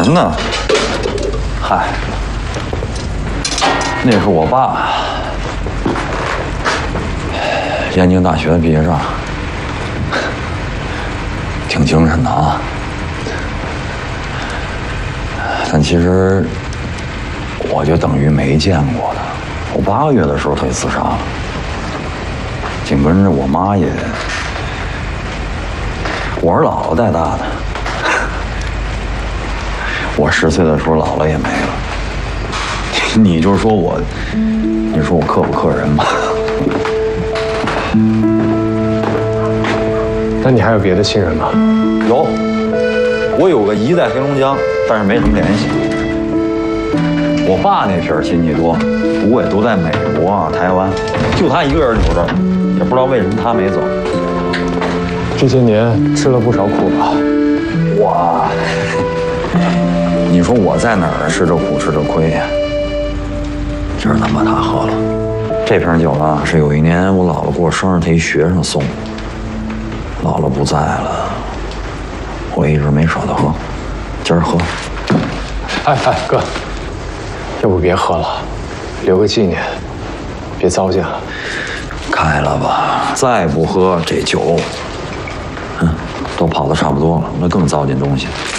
人呢？嗨，那是我爸，燕京大学的毕业照，挺精神的啊。但其实，我就等于没见过他。我8个月的时候他就自杀了，紧跟着我妈也，我是姥姥带大的。我10岁的时候，姥姥也没了。你就说我，你说我克不克人吧？ 那你还有别的亲人吗？ 有，我有个姨在黑龙江，但是没什么联系。我爸那片亲戚多，不过也都在美国啊、台湾，就他一个人留着，也不知道为什么他没走。 这些年吃了不少苦吧？ 哇！你说我在哪儿吃这苦吃这亏呀？今儿咱把它喝了。这瓶酒啊，是有一年我姥姥过生日，她一学生送的。姥姥不在了，我一直没舍得喝，今儿喝。 哎，哥，要不别喝了，留个纪念，别糟践了。 开了吧，再不喝这酒，都跑得差不多了，那更糟践东西。